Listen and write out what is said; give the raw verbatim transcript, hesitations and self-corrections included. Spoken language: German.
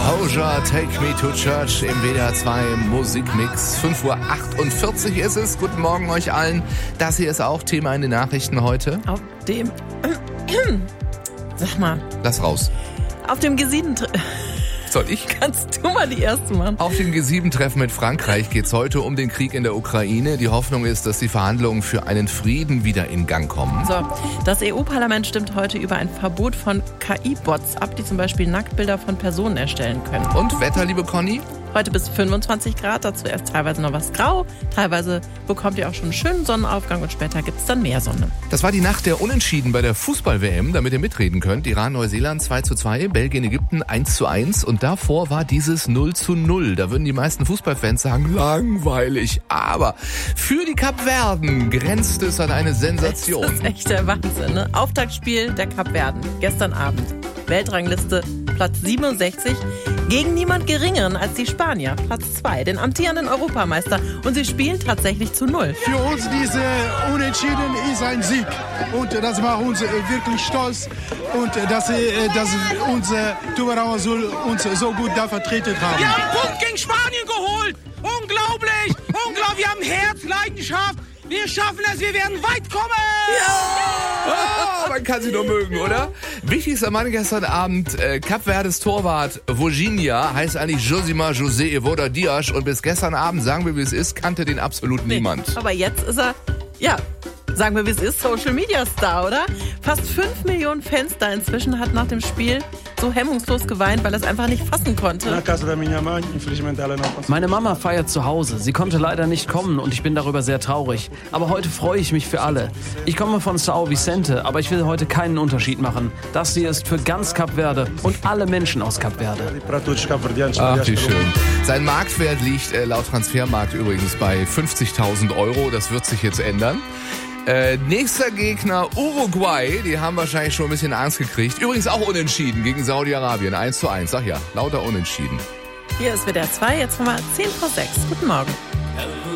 Hozier, Take Me to Church im W D R zwei Musikmix. fünf Uhr achtundvierzig ist es. Guten Morgen euch allen. Das hier ist auch Thema in den Nachrichten heute. Auf dem... Sag mal. Lass raus. Auf dem G sieben... Soll ich? Kannst du mal die erste machen? Auf dem G sieben Treffen mit Frankreich geht es heute um den Krieg in der Ukraine. Die Hoffnung ist, dass die Verhandlungen für einen Frieden wieder in Gang kommen. So, das E U-Parlament stimmt heute über ein Verbot von K I-Bots ab, die zum Beispiel Nacktbilder von Personen erstellen können. Und Wetter, liebe Conny? Heute bis fünfundzwanzig Grad, dazu erst teilweise noch was grau. Teilweise bekommt ihr auch schon einen schönen Sonnenaufgang und später gibt es dann mehr Sonne. Das war die Nacht der Unentschieden bei der Fußball-W M, damit ihr mitreden könnt. Iran, Neuseeland zwei zu zwei, Belgien, Ägypten eins zu eins und davor war dieses null zu null. Da würden die meisten Fußballfans sagen, langweilig. Aber für die Kapverden grenzt es an eine Sensation. Das ist echt der Wahnsinn, ne? Auftaktspiel der Kapverden, gestern Abend. Weltrangliste Platz siebenundsechzig, gegen niemand geringeren als die Spanier, Platz zwei, den amtierenden Europameister. Und sie spielen tatsächlich zu null. Für uns diese Unentschieden ist ein Sieg. Und das macht uns wirklich stolz. Und dass, dass unsere Tubarão Azul uns so gut da vertreten haben. Wir haben einen Punkt gegen Spanien geholt. Unglaublich, unglaublich. Wir haben Herz, Leidenschaft. Wir schaffen es, wir werden weit kommen! Ja! Oh, man kann sie nur mögen, oder? Wichtigster Mann gestern Abend, äh, Kapverdes Torwart Vozinha heißt eigentlich Josimar José Evoda Dias und bis gestern Abend, sagen wir wie es ist, kannte den absolut nee, niemand. Aber jetzt ist er, ja, sagen wir wie es ist, Social Media Star, oder? Fast fünf Millionen Fans da inzwischen, hat nach dem Spiel so hemmungslos geweint, weil er es einfach nicht fassen konnte. Meine Mama feiert zu Hause. Sie konnte leider nicht kommen und ich bin darüber sehr traurig. Aber heute freue ich mich für alle. Ich komme von São Vicente, aber ich will heute keinen Unterschied machen. Das hier ist für ganz Kap Verde und alle Menschen aus Kap Verde. Ach, wie schön. Sein Marktwert liegt äh, laut Transfermarkt übrigens bei fünfzigtausend Euro. Das wird sich jetzt ändern. Äh, nächster Gegner Uruguay, die haben wahrscheinlich schon ein bisschen Angst gekriegt. Übrigens auch unentschieden gegen Saudi-Arabien, eins zu eins. Sag ja, lauter unentschieden. Hier ist W D R zwei, jetzt haben wir zehn vor sechs. Guten Morgen.